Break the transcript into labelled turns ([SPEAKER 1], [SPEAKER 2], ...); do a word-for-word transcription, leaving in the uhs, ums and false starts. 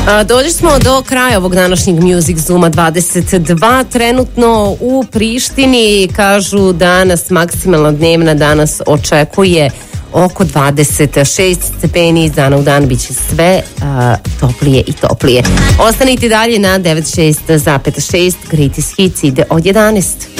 [SPEAKER 1] Dođe smo do kraja ovog današnjeg Music Zooma dvadeset dva. Trenutno u Prištini kažu da nas maksimalna dnevna danas očekuje oko dvadeset šest stepeni, iz dana u dan bit će sve a, toplije i toplije. Ostanite dalje na devedeset šest zarez šest, Greatest Hits ide od jedanaest.